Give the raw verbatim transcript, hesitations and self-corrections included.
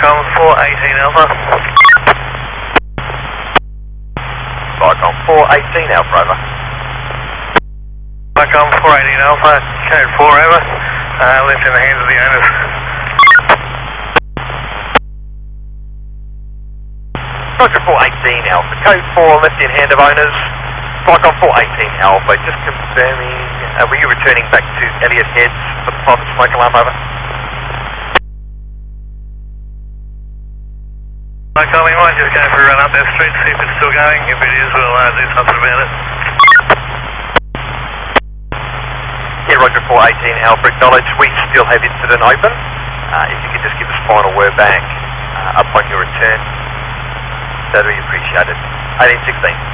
Come four eighteen Alpha. Vicom four eighteen Alpha, over. Vicom four eighteen Alpha, code four over. Uh, left in the hands of the owners. Roger four eighteen Alpha, code four left in hand of owners. Vicom four eighteen Alpha, just confirming, uh, were you returning back to Elliott Heads for the private smoke alarm, over? Vicom one, just going for a run up that street, see if it's still going. If it is, we'll uh, do something about it. Yeah, Roger four eighteen Alpha, acknowledge we still have incident open. Uh, if you could just give us final word back uh, upon your return, that'd be appreciated. eighteen sixteen.